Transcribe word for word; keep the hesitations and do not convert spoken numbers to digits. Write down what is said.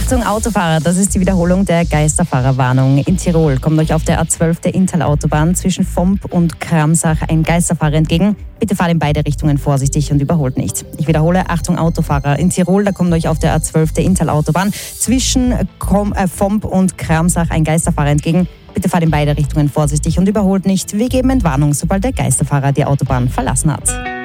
Achtung Autofahrer, das ist die Wiederholung der Geisterfahrerwarnung. In Tirol kommt euch auf der A zwölf der Inntal-Autobahn zwischen Vomp und Kramsach ein Geisterfahrer entgegen. Bitte fahrt in beide Richtungen vorsichtig und überholt nicht. Ich wiederhole, Achtung Autofahrer. In Tirol, da kommt euch auf der A zwölf der Inntal-Autobahn zwischen Vomp und Kramsach ein Geisterfahrer entgegen. Bitte fahrt in beide Richtungen vorsichtig und überholt nicht. Wir geben Entwarnung, sobald der Geisterfahrer die Autobahn verlassen hat.